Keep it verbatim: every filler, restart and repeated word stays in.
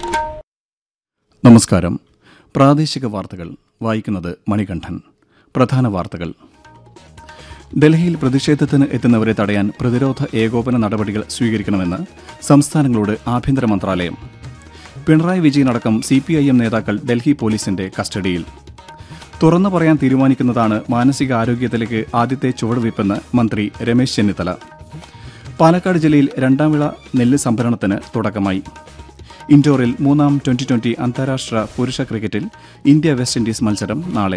നമസ്കാരം. പ്രാദേശിക വാർത്തകൾ വായിക്കുന്നത് മണികണ്ഠൻ. പ്രധാന വാർത്തകൾ. ഡൽഹിയിൽ പ്രതിഷേധത്തിന് എത്തുന്നവരെ തടയാൻ പ്രതിരോധ ഏകോപന നടപടികൾ സ്വീകരിക്കണമെന്ന് സംസ്ഥാനങ്ങളോട് ആഭ്യന്തര മന്ത്രാലയം. Pinarayi വിജയനടക്കം C P I M നേതാക്കൾ ഡൽഹി പോലീസിന്റെ കസ്റ്റഡിയിൽ. തുറന്നു പറയാൻ തീരുമാനിക്കുന്നതാണ് മാനസികാരോഗ്യത്തിലേക്ക് ആദ്യത്തെ ചുവടുവയ്പ്പെന്ന് മന്ത്രി രമേശ് ചെന്നിത്തല. പാലക്കാട് ജില്ലയിൽ രണ്ടാം വിള നെല്ല് സംഭരണത്തിന് തുടക്കമായി. ഇൻഡോറിൽ മൂന്നാം ട്വന്റി ട്വന്റി അന്താരാഷ്ട്ര പുരുഷ ക്രിക്കറ്റിൽ ഇന്ത്യ വെസ്റ്റ് ഇൻഡീസ് മത്സരം നാളെ.